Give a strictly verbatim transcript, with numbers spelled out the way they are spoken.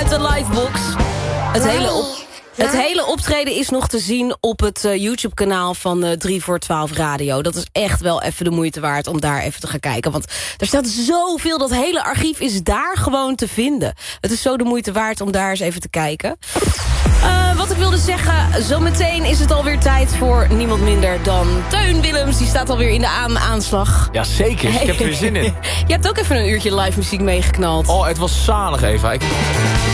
met de livebox. Het hele, op, het hele optreden is nog te zien op het uh, YouTube-kanaal van uh, drie voor twaalf Radio. Dat is echt wel even de moeite waard om daar even te gaan kijken. Want er staat zoveel, dat hele archief is daar gewoon te vinden. Het is zo de moeite waard om daar eens even te kijken. Uh, wat ik wilde zeggen, zometeen is het alweer tijd voor niemand minder dan Teun Willems. Die staat alweer in de aan aanslag. Ja, zeker. Ik heb er weer zin in. Je hebt ook even een uurtje live muziek meegeknald. Oh, het was zalig, Eva. Ik...